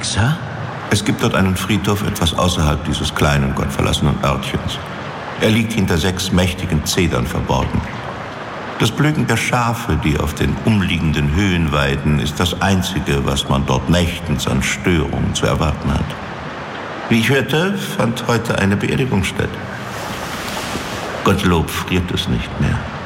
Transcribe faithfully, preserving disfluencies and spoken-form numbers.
Sir? Es gibt dort einen Friedhof etwas außerhalb dieses kleinen, gottverlassenen Örtchens. Er liegt hinter sechs mächtigen Zedern verborgen. Das Blöken der Schafe, die auf den umliegenden Höhen weiden, ist das Einzige, was man dort nächtens an Störungen zu erwarten hat. Wie ich hörte, fand heute eine Beerdigung statt. Gottlob friert es nicht mehr.